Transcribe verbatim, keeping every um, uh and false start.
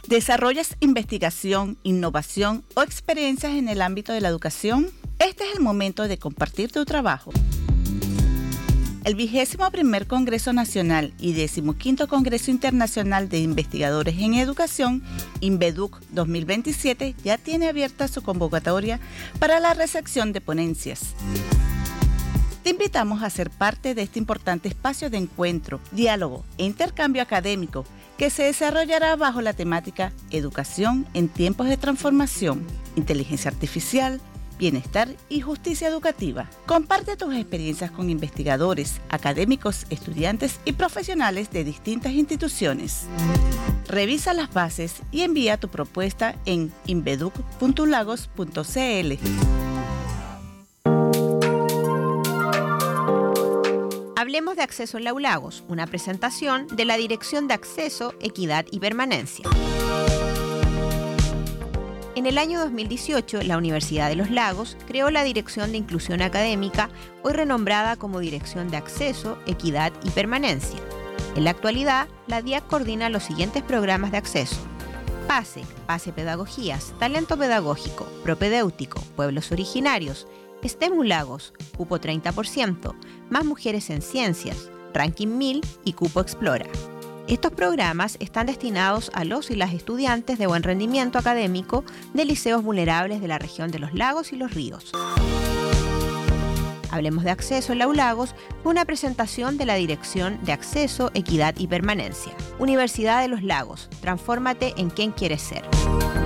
¿Desarrollas investigación, innovación o experiencias en el ámbito de la educación? Este es el momento de compartir tu trabajo. El vigésimo primer Congreso Nacional y decimoquinto Congreso Internacional de Investigadores en Educación, INVEDUC dos mil veintisiete, ya tiene abierta su convocatoria para la recepción de ponencias. Te invitamos a ser parte de este importante espacio de encuentro, diálogo e intercambio académico que se desarrollará bajo la temática Educación en tiempos de transformación, inteligencia artificial, bienestar y justicia educativa. Comparte tus experiencias con investigadores, académicos, estudiantes y profesionales de distintas instituciones. Revisa las bases y envía tu propuesta en inveduc punto lagos punto c l. Hablemos de Acceso en la U Lagos, una presentación de la Dirección de Acceso, Equidad y Permanencia. En el año dos mil dieciocho, la Universidad de los Lagos creó la Dirección de Inclusión Académica, hoy renombrada como Dirección de Acceso, Equidad y Permanencia. En la actualidad, la D I A C coordina los siguientes programas de acceso: PASE, PASE Pedagogías, Talento Pedagógico, Propedéutico, Pueblos Originarios, STEM U Lagos, Cupo treinta por ciento, Más Mujeres en Ciencias, Ranking mil y Cupo Explora. Estos programas están destinados a los y las estudiantes de buen rendimiento académico de liceos vulnerables de la región de los lagos y los ríos. Hablemos de Acceso en la U Lagos, fue una presentación de la Dirección de Acceso, Equidad y Permanencia. Universidad de los Lagos, transfórmate en quien quieres ser.